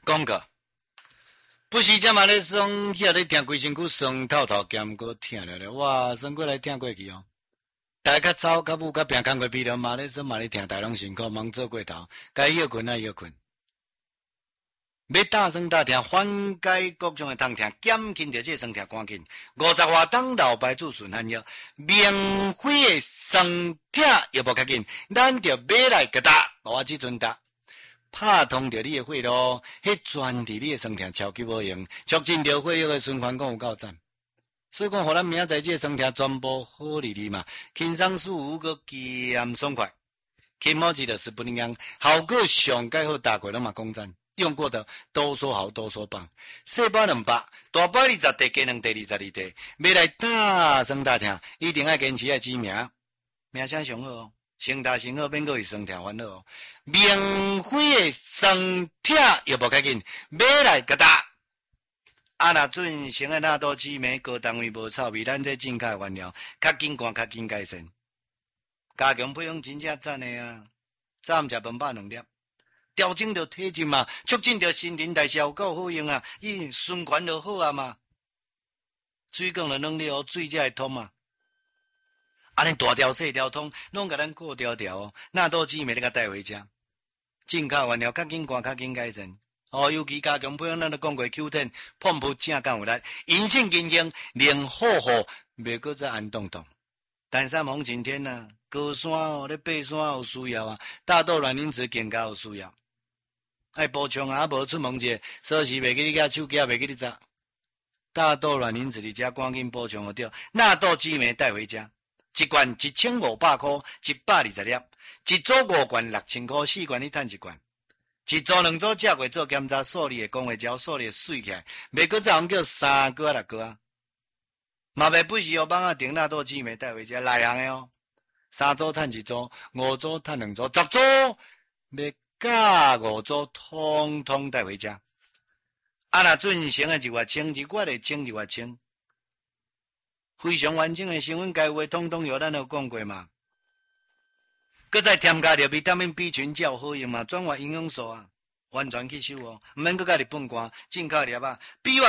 讲过，不时则嘛咧爽，遐咧听规身躯酸透透，兼个疼了咧，哇，酸过来疼过去哦。大家较早、较母、较拼工过疲劳嘛咧酸嘛咧疼，大拢辛苦，忙做过头，该休困啊休困。要大酸大疼，缓解各种的痛痛，减轻着这酸痛赶紧。50外当老白煮顺汗药，免费的酸痛药无较紧，咱着买来个打，我即阵打。拍通着你的血路，迄专治你的酸痛超级有用，促进着血液的循环，讲有够赞。所以讲，互咱明仔载这酸痛全部好利利嘛，轻松舒服个兼爽快。轻毛子的是不灵样，效果上盖好，大过拢嘛讲赞。用过的都说好，都说棒。小包200，大包20地，加2地22地，买来大酸大疼，一定要坚持要记名，名声上好哦。先大先好，免阁会酸痛烦恼哦。免费的酸痛又无要紧，买来个打。啊，若准成个纳多姊妹高单位无臭味，咱这正确原料，较紧干，较紧改善。加强配方真正赞的啊！早暗食饭饱2粒。调整着体质嘛，促进着新陈代谢有够好用啊，伊循环就好啊嘛。水讲了能力哦，水才会通嘛。安尼大条细条通，拢甲咱顾条条哦。那都姊妹咧甲带回家，进口原料较紧干，较紧改善。哦，尤其加强配方，咱都讲过 Q10，碰不正干有力，银杏金杏令好好，袂搁再安动动。但山红晴天啊，高山哦，咧爬山有需要啊，大豆卵磷脂更加有需要。爱补充啊，无出门者，所时袂记你甲手机也袂记你查。大豆卵磷脂伫遮赶紧补充就对。纳豆姊妹带回家，一罐1500块，120粒，一组5罐6000块，4罐你赚1罐。一组2组食过做检查，数理会讲会照，数理会水起来，袂搁再叫3个6个啊。嘛袂不时哦，网啊订纳豆姊妹带回家，内行的哦。3组赚1组，5组赚2组，10组要甲5组通通带回家。啊，若准成的1月清，1月的清1月清，非常完整的成分该有的通通有，咱有讲过嘛。搁再添加着维他命 B 群较好用嘛，转化营养素啊，完全吸收哦，毋免搁甲日本罐进口粒啊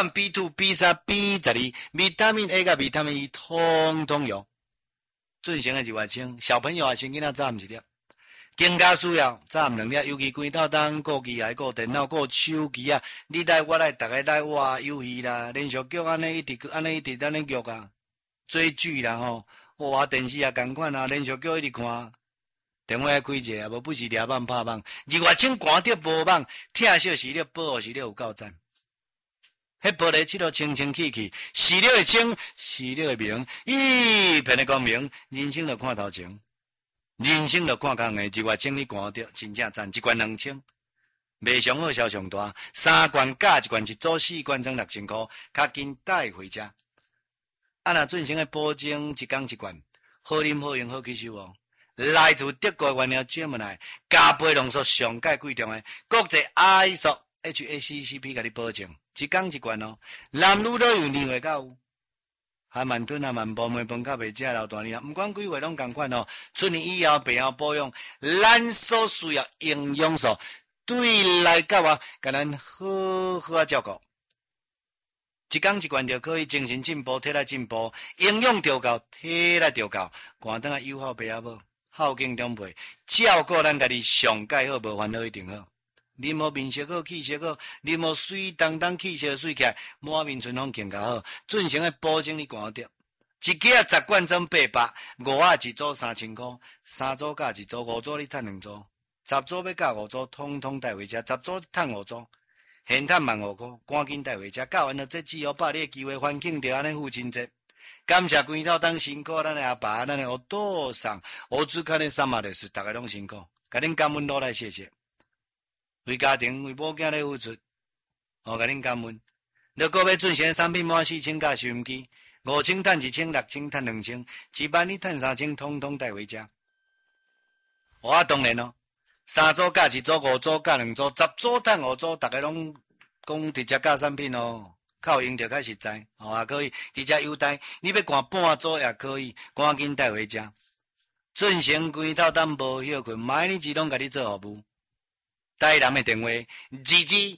，B1、B2、B3、B12，维他命 A 甲维他命 E 通通有。准成的1月清，小朋友啊，先囡仔早暗1粒。更加需要早暗2粒，尤其规套当顾机啊、顾电脑、顾手机啊，你来我来，逐个来哇游戏啦，连续剧安尼一直安尼剧啊，追剧啦吼，哇电视也共款啊，连续剧一直看，电话开者啊，无不是抓网拍网，2月清寒得无网，疼惜时了保护时了有够赞。迄玻璃漆都清清气气，视了会清，视了会明，一片的光明，人生就看头前。人生就看工诶，1月清你寒着，真正赞，1罐2000，卖上好销上大，3罐加1罐1组4罐装6000块，较紧带回家。啊，若准成诶保证1工1罐，好啉好用好吸收哦。来自德国原料Gemini，加倍浓缩上界贵重诶，国际 ISO HACCP 甲你保证，1工1罐哦。男女都有2月到有。还慢吞啊慢步，每饭较袂食老大年啊，毋管几月拢共款哦。出年以后病后保养，咱所需要营养素，对来到啊，甲咱好好啊照顾。1工1罐就可以精神进步，体力进步，营养调够，体力调够，寒灯啊友好爸阿母，孝敬长辈，照顾咱家己上界好，无烦恼一定好。啉好面色好，气色好；啉好水当当，气色水起来，满面春风更加好。准成的保证你寒着。一家10罐装800，5啊1组3000块，3组加1组，5组你赚2组，10组要加5组，通通带回家，10组赚5组，现赚15块，赶紧带回家。教完了这只把你的机会欢庆着安尼父亲节。感谢规套当辛苦，咱的阿爸，咱的お父さん、お疲れ様です，大家拢辛苦，甲恁感恩落来谢谢。为家庭为某囝咧付出，甲恁感恩。若个要准成产品满4000加收音机，5000赚1000，6000赚2000，10000你赚3000，通通带回家。我当然咯，3组加1组，5组加2组，10组赚5组，大家拢讲直接加产品哦，较有用着较实在，也可以直接优待。你要赶半组也可以，赶紧带回家。准成规套当无休困，每日自动甲你做服务。台南的电话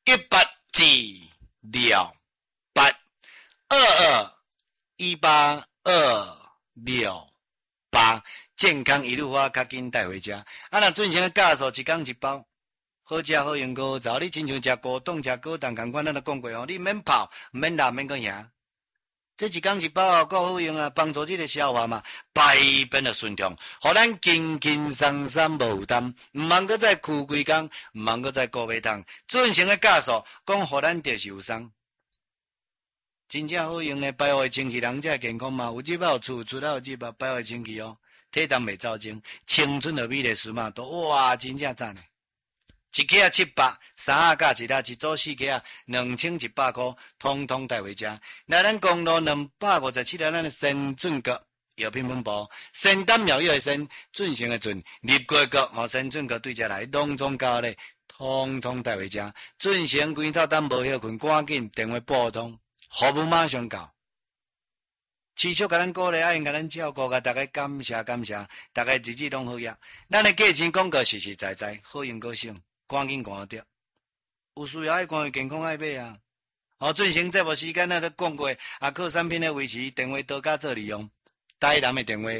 172682218，健康一路发，较紧带回家。啊，若准成的假数，一天一包，好食好用好走。你亲像食果冻、食果冻同款，咱都讲过哦，你免泡，免辣，免个赢。这一天一包哦，够好用啊，帮助这个消化嘛，排便的顺畅，互咱轻轻松松无负担，毋通搁再哭规工，毋通搁再顾买汤。准成的假数，讲互咱着受伤。真正好用的，排血清气，人才健康嘛。有这包出有这包排血清气哦，体重袂走精，青春的美丽时嘛，都哇，真正赞的。一克啊700，三啊加一啊，一组4克啊，2100块，通通带回家。来咱公路257啊，咱的神准阁药品分部，仙丹妙药的仙，准成的准，立过阁哦，神准阁对遮来，拢总交咧，通通带回家。准成规套单无休困，赶紧电话拨通，服务马上到。持续甲咱鼓励，爱用甲咱照顾，甲大家感谢，大家日子拢好呀。咱的价钱广告实实在在，好用高省。赶紧赶着，有需要爱关于健康爱买啊！哦，进行节目时间咱都讲过，啊，靠产品的维持，电话多加做利用。台南的电话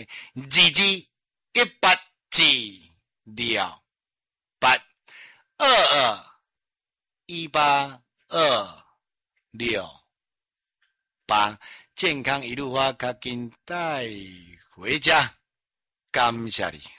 17268，健康一路发，较紧带回家，感谢你。